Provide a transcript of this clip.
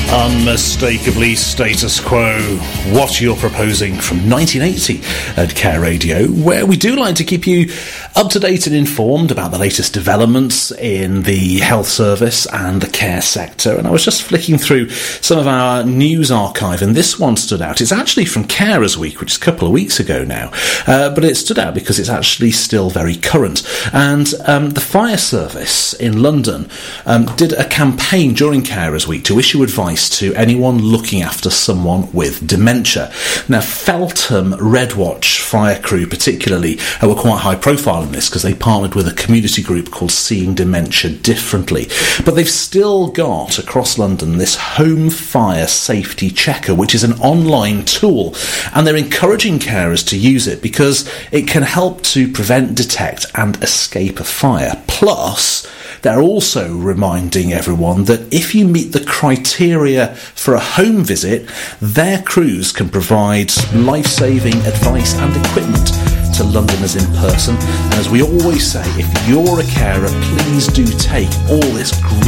Unmistakably status quo, what you're proposing from 1980 at Care Radio, where we do like to keep you up to date and informed about the latest developments in the health service and the care sector. And I was just flicking through some of our news archive, and this one stood out. It's actually from Carers Week, which is a couple of weeks ago now, but it stood out because it's actually still very current. And the fire service in London did a campaign during Carers Week to issue advice to anyone looking after someone with dementia. Now, Feltham Red Watch fire crew particularly were quite high profile in this because they partnered with a community group called Seeing Dementia Differently. But they've still got, across London, this Home Fire Safety Checker, which is an online tool, and they're encouraging carers to use it because it can help to prevent, detect and escape a fire. Plus, they're also reminding everyone that if you meet the criteria for a home visit, their crews can provide life-saving advice and equipment to Londoners in person. And as we always say, if you're a carer, please do take all this